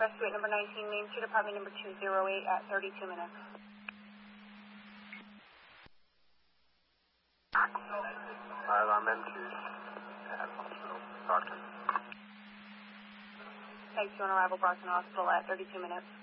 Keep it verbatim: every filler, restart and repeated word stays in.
Rescue at number nineteen Main Street, apartment number two oh eight at thirty-two minutes. Fire alarm entries at hospital, Brockton. Thanks to an arrival, Brockton Hospital at thirty-two minutes.